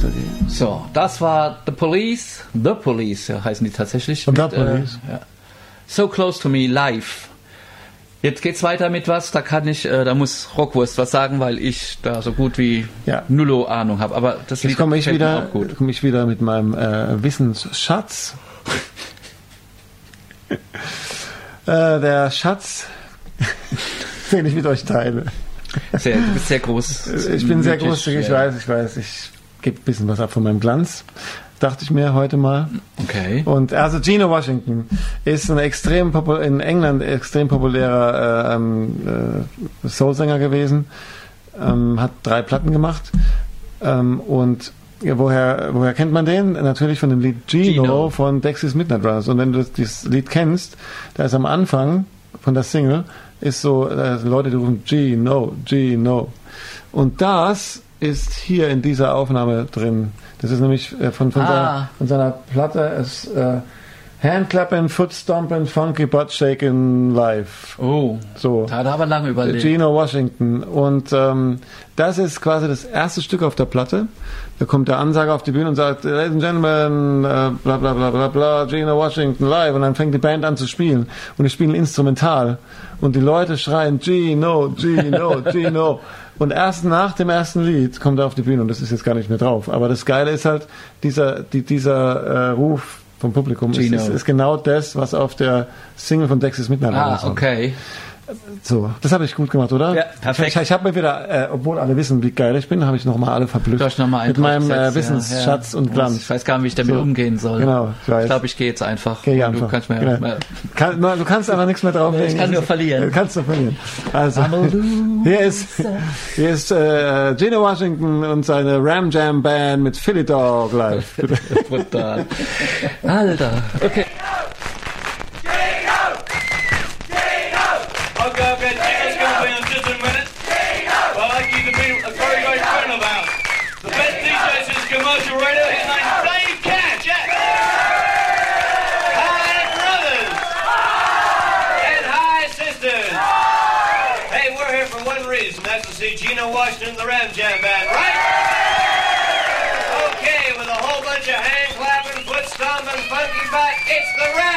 weitergehen. So, das war The Police, ja, heißen die tatsächlich. The Police. Ja. So Close to Me live. Jetzt geht's weiter mit was, da muss Rockwurst was sagen, weil ich da so gut wie nullo Ahnung habe. Aber das Lied komme ich wieder mit meinem Wissensschatz. Der Schatz, den ich mit euch teile. Du bist sehr groß. Ich bin sehr großzügig, ich weiß. Ich gebe ein bisschen was ab von meinem Glanz. Dachte ich mir heute mal. Okay. Und also Gino Washington ist in England extrem populärer Soulsänger gewesen. Hat 3 Platten gemacht. Und woher kennt man den? Natürlich von dem Lied Gino von Dexys Midnight Runners. Und wenn du dieses Lied kennst, da ist am Anfang von der Single ist so Leute, die rufen Gino, Gino. Und das ist hier in dieser Aufnahme drin. Das ist nämlich von seiner Platte Hand Clapping, Foot Stomping, Funky Butt Shaking Live. Oh, so. Da hat er aber lange überlegt. Gino Washington. Und das ist quasi das erste Stück auf der Platte. Da kommt der Ansager auf die Bühne und sagt, Ladies and Gentlemen, bla bla bla bla bla, Gino Washington live. Und dann fängt die Band an zu spielen. Und die spielen instrumental. Und die Leute schreien, Gino, Gino, Gino. Und erst nach dem ersten Lied kommt er auf die Bühne und das ist jetzt gar nicht mehr drauf. Aber das Geile ist halt, dieser Ruf vom Publikum ist genau das, was auf der Single von Dexys Midnight Runners war. Okay. So, das habe ich gut gemacht, oder? Ja, perfekt. Ich habe mir wieder, obwohl alle wissen, wie geil ich bin, habe ich nochmal alle verblüfft. Mit meinem Wissensschatz und Glanz. Ich weiß gar nicht, wie ich damit umgehen soll. Genau, ich weiß. Ich glaube, ich gehe jetzt einfach. Du kannst du kannst einfach nichts mehr drauflegen. Ich kann nur verlieren. Du kannst nur verlieren. Also, hier ist Gino Washington und seine Ram Jam Band mit Philly Dog live. Brutal. Alter. Okay. Commercial radio, his name's Dave Cash, Hi brothers and hi sisters. Hey, we're here for one reason, that's to see Gino Washington and the Ram Jam Band, right? Okay, with a whole bunch of hand clapping, foot stomping, funky back, it's the Ram